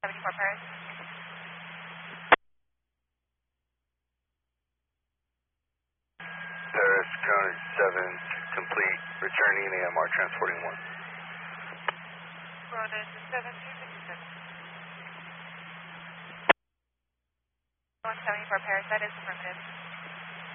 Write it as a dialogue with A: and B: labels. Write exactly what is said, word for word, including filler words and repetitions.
A: seventy-four Paris.
B: Paris, Cone seven, complete, returning A M R transporting one.
A: Cronin seven two fifty-six. one seventy-four Paris, that is affirmative.